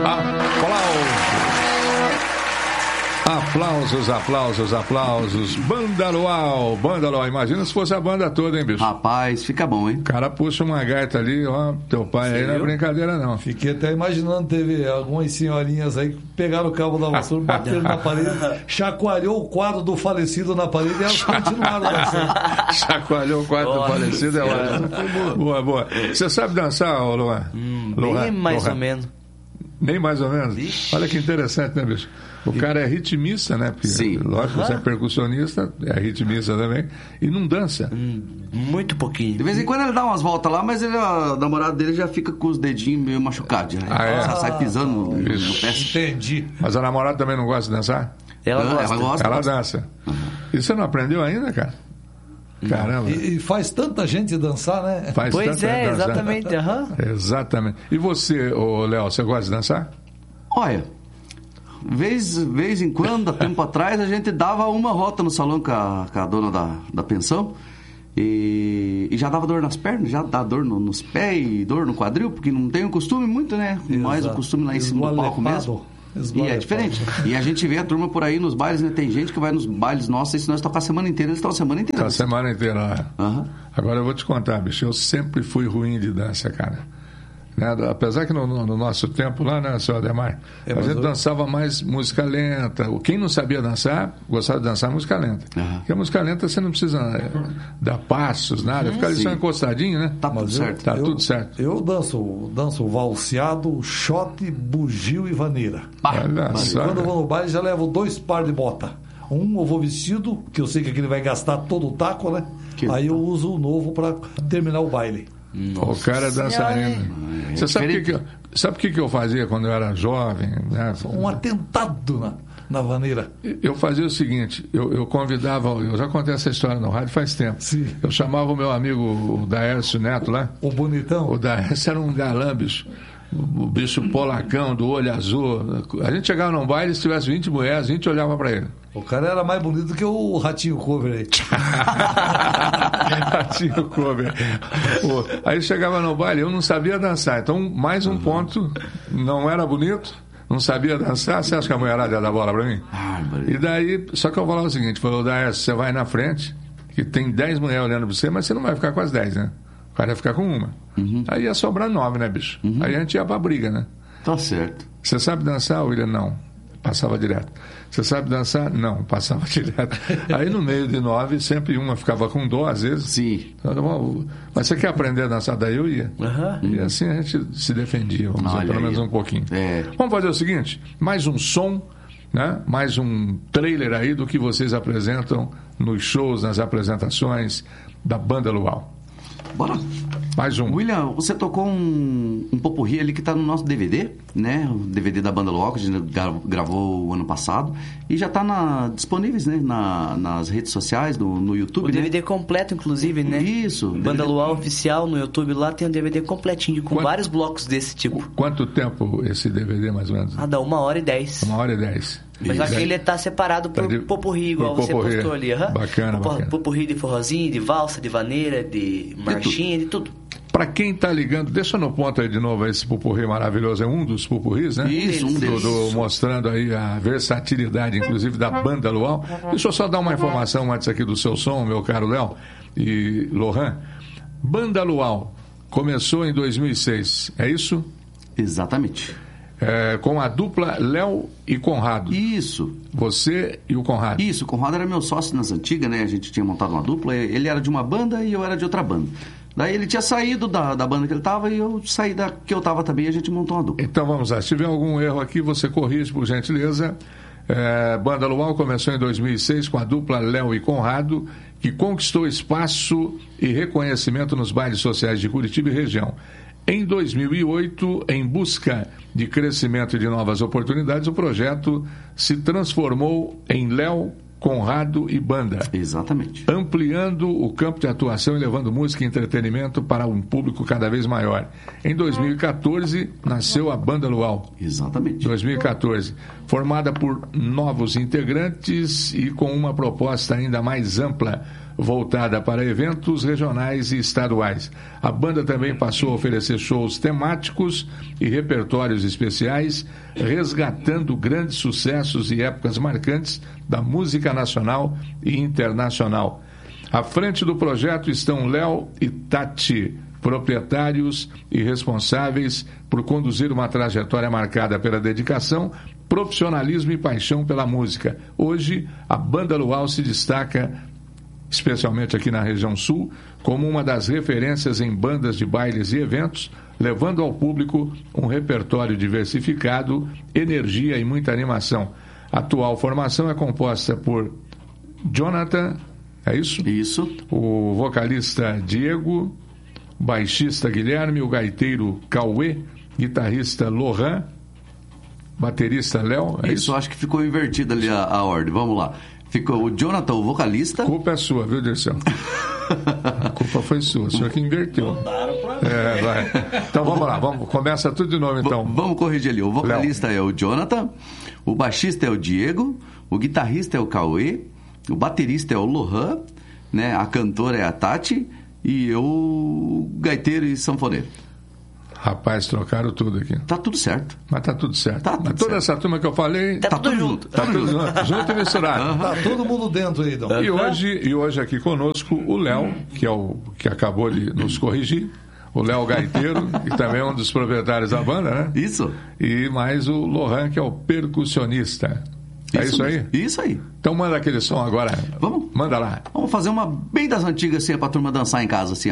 Aplausos. Banda Luau. Imagina se fosse a banda toda, hein, bicho? Rapaz, fica bom, hein? O cara puxa uma gaita ali, ó, teu pai aí não é brincadeira, não. Fiquei até imaginando, teve algumas senhorinhas aí que pegaram o cabo da vassoura, bateram na parede, chacoalhou o quadro do falecido na parede e elas continuaram dançando. Chacoalhou o quadro do falecido, é ótimo. Boa. Você sabe dançar, Luan? Bem mais ou menos. Nem mais ou menos? Ixi. Olha que interessante, né, bicho? O cara é ritmista, né? Porque, sim. Lógico, você é percussionista, é ritmista também, e não dança. Muito pouquinho. De vez em quando ele dá umas voltas lá, mas a namorada dele já fica com os dedinhos meio machucados. Né? Já sai pisando no pé. Entendi. Mas a namorada também não gosta de dançar? Ela gosta. Ela dança. E você não aprendeu ainda, cara? Caramba. E faz tanta gente dançar, né? Exatamente. Exatamente. E você, Léo, você gosta de dançar? Olha, vez em quando, há tempo atrás, a gente dava uma rota no salão com a dona da pensão e já dava dor nas pernas, já dá dor nos pés e dor no quadril, porque não tem o costume muito, né? Mais o costume lá em cima do palco mesmo. E é diferente. E a gente vê a turma por aí nos bailes, né? Tem gente que vai nos bailes nossos e se nós tocar a semana inteira, eles estão a semana inteira. A semana inteira. Agora eu vou te contar, bicho, eu sempre fui ruim de dança, cara. Né? Apesar que no nosso tempo lá, né, senhor Ademar, a gente dançava mais música lenta. Quem não sabia dançar, gostava de dançar música lenta. Porque a música lenta você não precisa dar passos, nada, fica ali só encostadinho, né? Tá tudo certo. Tudo certo. Eu danço valseado, shot, bugio e vaneira. Olha só. Quando eu vou no baile já levo 2 pares de bota. Eu vou vestido, que eu sei que aquele vai gastar todo o taco, né? Aí eu uso o novo para terminar o baile. Nossa, o cara é dançarino. Você sabe o que eu fazia quando eu era jovem? Né? Um atentado na vaneira. Eu fazia o seguinte, eu convidava, eu já contei essa história no rádio faz tempo. Sim. Eu chamava o meu amigo, o Daércio Neto lá. O bonitão? O Daércio era um galã, bicho. O bicho polacão, do olho azul. A gente chegava num baile, se tivesse 20 mulheres, 20 olhava pra ele. O cara era mais bonito que o Ratinho Cover aí. Ratinho Cover. Aí chegava no baile, eu não sabia dançar. Então, mais um ponto, não era bonito, não sabia dançar. Você acha que a mulherada ia dar bola pra mim? E daí, só que eu falava o seguinte, falou, Daércio, você vai na frente, que tem 10 mulheres olhando pra você, mas você não vai ficar com as 10, né? O cara ia ficar com uma. Aí ia sobrar 9, né, bicho? Aí a gente ia pra briga, né? Tá certo. Você sabe dançar, William? Não. Passava direto. Você sabe dançar? Não. Passava direto. Aí no meio de 9, sempre uma ficava com dó, às vezes. Sim. Mas você quer aprender a dançar? Daí eu ia. E assim a gente se defendia, vamos dizer, pelo menos um pouquinho. Vamos fazer o seguinte, mais um som, né? Mais um trailer aí do que vocês apresentam nos shows, nas apresentações da Banda Luau. Bora. Mais um. William, você tocou um popurrí ali que está no nosso DVD, né? O DVD da Banda Luau, que a gente gravou o ano passado. E já está disponíveis, né? Nas redes sociais, no YouTube, o DVD completo, inclusive, né? Isso. Banda Luau Oficial no YouTube, lá tem um DVD completinho, com vários blocos desse tipo. Quanto tempo esse DVD, mais ou menos? Dá 1h10. 1h10. Mas aquele está separado por popurrí, igual você postou ali. Bacana. Popurrí de forrozinho, de valsa, de vaneira, de marchinha, de tudo. Para quem está ligando, deixa no ponto aí de novo esse pupurri maravilhoso, é um dos pupurris, né? Isso, um deles. Mostrando aí a versatilidade, inclusive, da Banda Luau. Deixa eu só dar uma informação antes aqui do seu som, meu caro Léo e Lohan. Banda Luau começou em 2006, é isso? Exatamente. Com a dupla Léo e Conrado. Isso. Você e o Conrado. Isso, o Conrado era meu sócio nas antigas, né? A gente tinha montado uma dupla, ele era de uma banda e eu era de outra banda. Daí ele tinha saído da banda que ele estava e eu saí da que eu estava também e a gente montou uma dupla. Então vamos lá, se tiver algum erro aqui, você corrige, por gentileza. Banda Luau começou em 2006 com a dupla Léo e Conrado, que conquistou espaço e reconhecimento nos bailes sociais de Curitiba e região. Em 2008, em busca de crescimento e de novas oportunidades, o projeto se transformou em Léo, Conrado e Banda. Exatamente. Ampliando o campo de atuação e levando música e entretenimento para um público cada vez maior. Em 2014, nasceu a Banda Luau. Exatamente. 2014. Formada por novos integrantes e com uma proposta ainda mais ampla voltada para eventos regionais e estaduais. A banda também passou a oferecer shows temáticos e repertórios especiais, resgatando grandes sucessos e épocas marcantes da música nacional e internacional. À frente do projeto estão Léo e Tati, proprietários e responsáveis por conduzir uma trajetória marcada pela dedicação, profissionalismo e paixão pela música. Hoje, a Banda Luau se destaca, especialmente aqui na região sul, como uma das referências em bandas de bailes e eventos, levando ao público um repertório diversificado, energia e muita animação. A atual formação é composta por Jonathan, é isso? Isso. O vocalista Diego, baixista Guilherme, o gaiteiro Cauê, guitarrista Lohan, baterista Léo, é isso? Isso, acho que ficou invertida ali a ordem. Vamos lá. Ficou o Jonathan, o vocalista. A culpa é sua, viu, Dirceu? A culpa foi sua, o senhor que inverteu. Vai. Então vamos lá, começa tudo de novo então. Vamos corrigir ali. O vocalista Léo. É o Jonathan, o baixista é o Diego, o guitarrista é o Cauê, o baterista é o Lohan, né? A cantora é a Tati e eu, gaiteiro e sanfoneiro. Rapaz, trocaram tudo aqui. Tá tudo certo. Mas tá tudo certo. Tá tudo Mas toda certo. essa turma que eu falei... Tá tudo junto. Tá tudo junto e misturado. Tá todo mundo dentro aí, então. E hoje aqui conosco o Léo, que acabou de nos corrigir. O Léo Gaiteiro, que também é um dos proprietários da banda, né? Isso. E mais o Lohan, que é o percussionista. É isso aí? Isso aí. Então manda aquele som agora. Vamos? Manda lá. Vamos fazer uma bem das antigas assim, pra turma dançar em casa, assim, ó.